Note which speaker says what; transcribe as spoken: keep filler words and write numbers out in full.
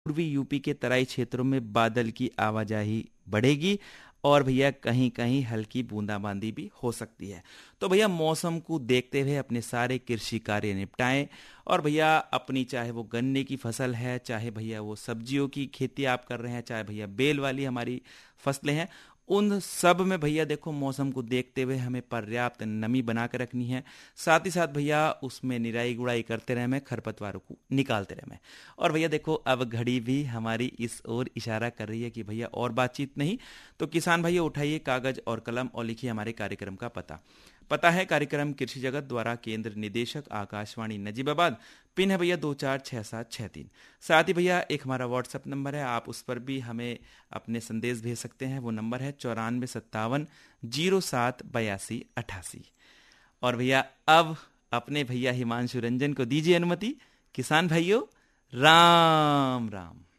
Speaker 1: पूर्वी यूपी के तराई क्षेत्रों में बादल की आवाजाही बढ़ेगी और भैया कहीं कहीं हल्की बूंदाबांदी भी हो सकती है। तो भैया मौसम को देखते हुए अपने सारे कृषि कार्य निपटाएं। और भैया अपनी, चाहे वो गन्ने की फसल है, चाहे भैया वो सब्जियों की खेती आप कर रहे हैं, चाहे भैया बेल वाली हमारी फसलें हैं, उन सब में भैया देखो मौसम को देखते हुए हमें पर्याप्त नमी बना कर रखनी है। साथ ही साथ भैया उसमें निराई गुड़ाई करते रहे, में खरपतवारों को निकालते रहे में। और भैया देखो अब घड़ी भी हमारी इस ओर इशारा कर रही है कि भैया और बातचीत नहीं। तो किसान भैया उठाइए कागज और कलम और लिखिए हमारे कार्यक्रम का पता। पता है कार्यक्रम कृषि जगत द्वारा केंद्र निदेशक आकाशवाणी नजीबाबाद। पिन है भैया दो चार छः सात छः तीन। साथ ही भैया एक हमारा व्हाट्सएप नंबर है, आप उस पर भी हमें अपने संदेश भेज सकते हैं। वो नंबर है चौरानवे सत्तावन जीरो सात बयासी अठासी। और भैया अब अपने भैया हिमांशु रंजन को दीजिए अनुमति। किसान भाइयों, राम राम।